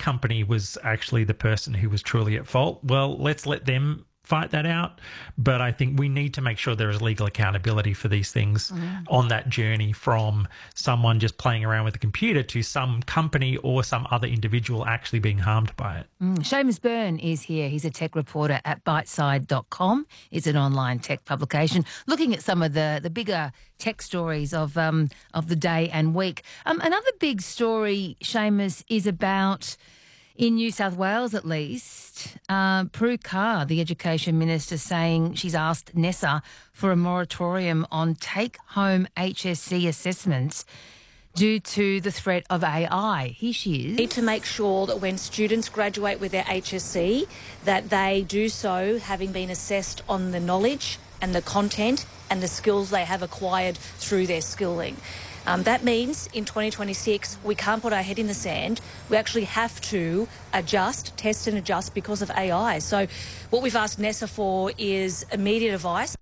company was actually the person who was truly at fault, well, let's let them fight that out. But I think we need to make sure there is legal accountability for these things on that journey, from someone just playing around with a computer to some company or some other individual actually being harmed by it. Seamus Byrne is here. He's a tech reporter at biteside.com. It's an online tech publication looking at some of the bigger tech stories of the day and week. Another big story, Seamus, is about, in New South Wales at least, Prue Car, the Education Minister, saying she's asked NESA for a moratorium on take-home HSC assessments due to the threat of AI. Here she is. Need to make sure that when students graduate with their HSC, that they do so having been assessed on the knowledge and the content and the skills they have acquired through their skilling. That means in 2026, we can't put our head in the sand. We actually have to adjust, test and adjust because of AI. So what we've asked NESA for is immediate advice.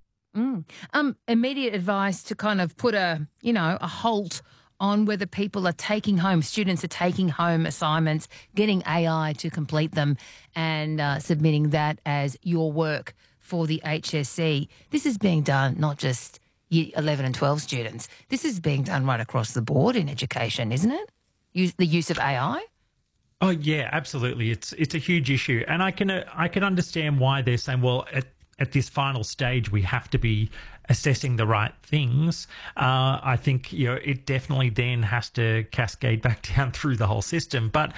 Immediate advice to kind of put a halt on whether students are taking home assignments, getting AI to complete them and submitting that as your work for the HSC. This is being done not just Year 11 and 12 students. This is being done right across the board in education, isn't it? The use of AI? Oh, yeah, absolutely. It's a huge issue. And I can understand why they're saying, well, at this final stage, we have to be assessing the right things. I think it definitely then has to cascade back down through the whole system. But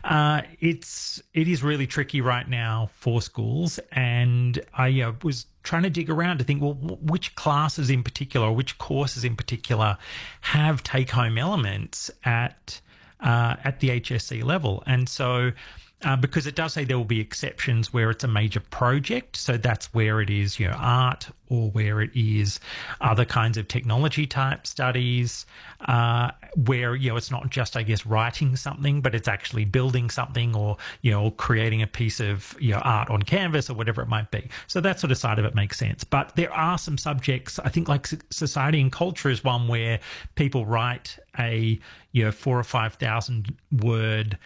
it is really tricky right now for schools. And I was trying to dig around to think, well, which classes in particular, or which courses in particular, have take-home elements at the HSC level, and so. Because it does say there will be exceptions where it's a major project. So that's where it is, art, or where it is other kinds of technology type studies, where, it's not just, I guess, writing something, but it's actually building something, or, creating a piece of, art on canvas or whatever it might be. So that sort of side of it makes sense. But there are some subjects, I think, like society and culture is one where people write a 4,000 or 5,000 word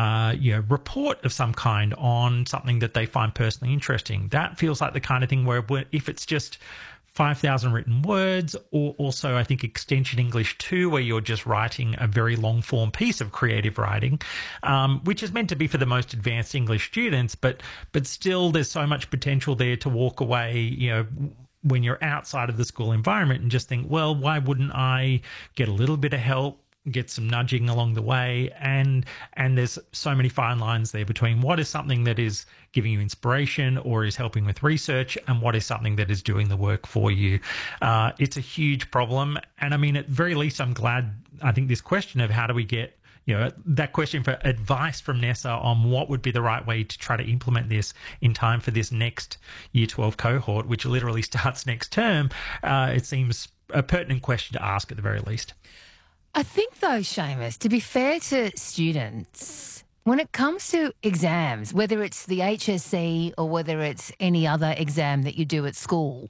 report of some kind on something that they find personally interesting. That feels like the kind of thing where if it's just 5,000 written words, or also I think Extension English 2, where you're just writing a very long form piece of creative writing, which is meant to be for the most advanced English students, but still there's so much potential there to walk away, when you're outside of the school environment and just think, well, why wouldn't I get a little bit of help, get some nudging along the way? And there's so many fine lines there between what is something that is giving you inspiration or is helping with research, and what is something that is doing the work for you. It's a huge problem. And I mean, at very least, I'm glad, I think this question of how do we get that question for advice from NESA on what would be the right way to try to implement this in time for this next Year 12 cohort, which literally starts next term, it seems a pertinent question to ask at the very least. I think, though, Seamus, to be fair to students, when it comes to exams, whether it's the HSC or whether it's any other exam that you do at school,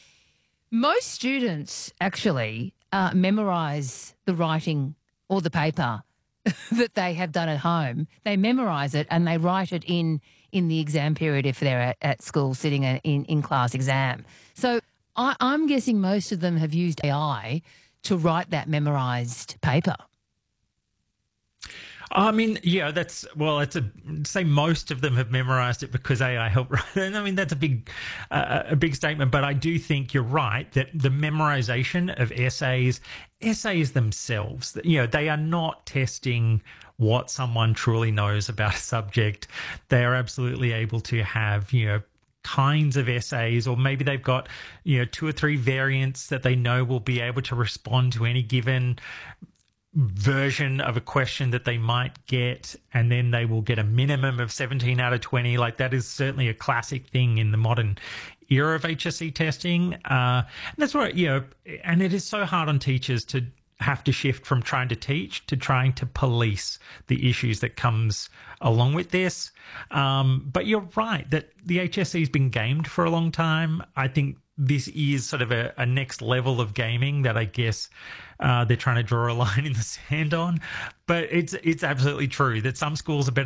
most students actually memorise the writing or the paper that they have done at home. They memorise it and they write it in the exam period if they're at school sitting in class exam. So I'm guessing most of them have used AI to write that memorised paper. I mean, yeah, say most of them have memorized it because AI helped write it. I mean, that's a big statement, but I do think you're right that the memorization of essays themselves, they are not testing what someone truly knows about a subject. They are absolutely able to have, kinds of essays, or maybe they've got, 2 or 3 variants that they know will be able to respond to any given version of a question that they might get, and then they will get a minimum of 17 out of 20. Like, that is certainly a classic thing in the modern era of HSC testing. And that's right, and it is so hard on teachers to have to shift from trying to teach to trying to police the issues that comes along with this. But you're right that the HSC has been gamed for a long time. I think this is sort of a next level of gaming that I guess they're trying to draw a line in the sand on. But it's absolutely true that some schools are better